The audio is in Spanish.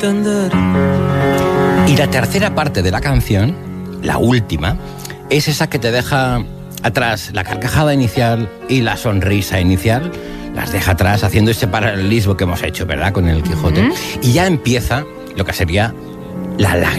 Y la tercera parte de la canción, la última, es esa que te deja atrás la carcajada inicial y la sonrisa inicial, las deja atrás haciendo ese paralelismo que hemos hecho, ¿verdad?, con el Quijote. Y ya empieza lo que sería la lágrima.